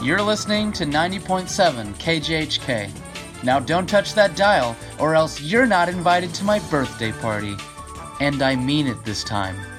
You're listening to 90.7 KJHK. Now don't touch that dial, or else you're not invited to my birthday party. And I mean it this time.